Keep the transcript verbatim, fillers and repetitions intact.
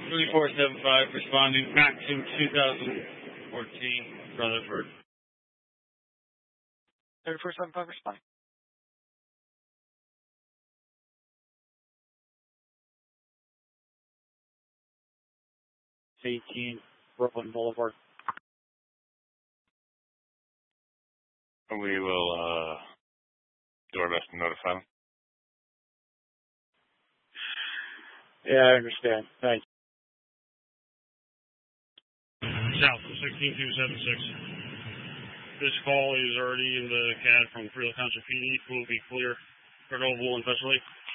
three four seven five responding back to two thousand fourteen Rutherford. three four seven five responding. eighteen Brooklyn Boulevard. We will uh, do our best to notify them. Yeah, I understand. Thank you. South sixteen two seven six. This call is already in the C A D from Freeland Township P D. Will be clear for Noble and Vesely.